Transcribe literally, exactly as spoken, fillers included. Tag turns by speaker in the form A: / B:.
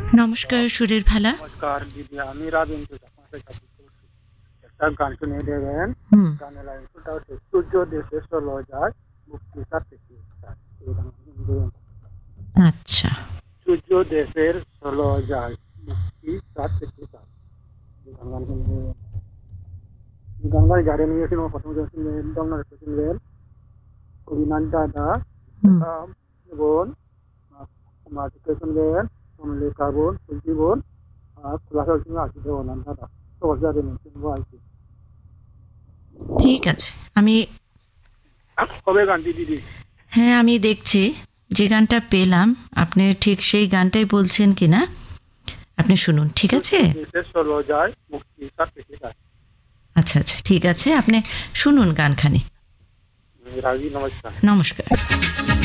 A: নমস্কার, সুরের ভালা।
B: নমস্কার দিদি, আমি রাজেন্দ্র আপনার কাছে করছি। একটা গান শুনিয়ে দেবেন।
A: হুম।
B: গানের লাইনটা হচ্ছে সূর্য দেশে চলো যায় মুক্তি সাথে এই গান শুনবেন।
A: আচ্ছা,
B: সূর্য দেশের চলো যায় মুক্তি সাথে এই গান গান শুনবেন। গান গান যারে নিয়ে শুনবো প্রথম জন শুনবেন দমনার শুনবেন অভিমান দাদা
A: হুম,
B: বোন মাটিকে শুনবেন কমলিকা বোন ফুলকি বোন আর খোলাসা শুনবে আসি দেবো দাদা সবার যাদের নিয়ে শুনবো আর কি।
A: ঠিক আছে। আমি
B: কবে গানটি দিদি?
A: হ্যাঁ, আমি দেখছি যে গানটা পেলাম আপনি ঠিক সেই গানটাই বলছেন কিনা। আপনি শুনুন, ঠিক আছে?
B: দেশে চলো যায় মুক্তি সাথে
A: আচ্ছা আচ্ছা, ঠিক আছে, আপনি শুনুন গানখানি।
B: রাজি। নমস্কার।
A: নমস্কার।